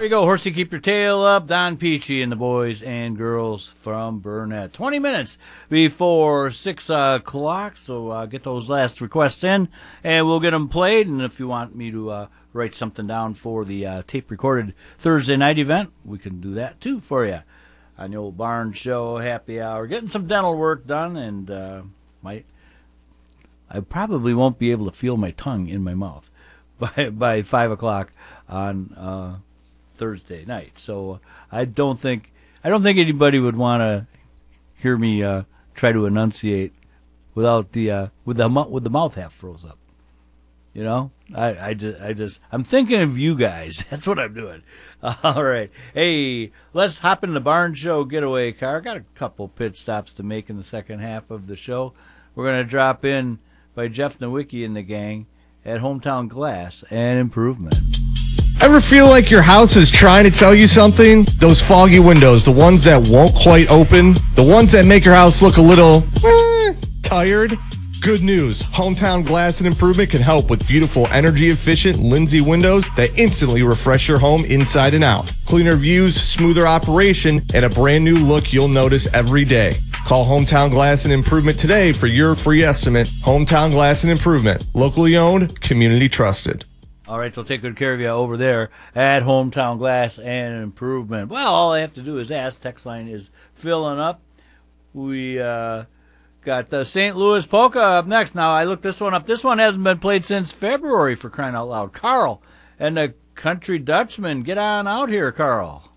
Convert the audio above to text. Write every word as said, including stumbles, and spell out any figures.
you go, Horsey, keep your tail up. Don Peachy and the boys and girls from Burnett. twenty minutes before six o'clock, so uh, get those last requests in, and we'll get them played. And if you want me to uh, write something down for the uh, tape-recorded Thursday night event, we can do that, too, for you. On the old Barn Show happy hour. Getting some dental work done, and uh, my, I probably won't be able to feel my tongue in my mouth by by five o'clock on uh, Thursday night. So I don't think I don't think anybody would want to hear me uh, try to enunciate without the uh, with the with the mouth half froze up. You know, I I just I just I'm thinking of you guys. That's what I'm doing. All right, hey, let's hop in the Barn Show getaway car. Got a couple pit stops to make in the second half of the show. We're gonna drop in by Jeff Nowicki and the gang at Hometown Glass and Improvement. Ever feel like your house is trying to tell you something? Those foggy windows, the ones that won't quite open, the ones that make your house look a little eh, tired? Good news. Hometown Glass and Improvement can help with beautiful, energy-efficient Lindsay windows that instantly refresh your home inside and out. Cleaner views, smoother operation, and a brand new look you'll notice every day. Call Hometown Glass and Improvement today for your free estimate. Hometown Glass and Improvement. Locally owned, community trusted. All right, they'll take good care of you over there at Hometown Glass and Improvement. Well, all I have to do is ask. Text line is filling up. We uh, got the Saint Louis Polka up next. Now, I looked this one up. This one hasn't been played since February, for crying out loud. Carl and the Country Dutchman. Get on out here, Carl.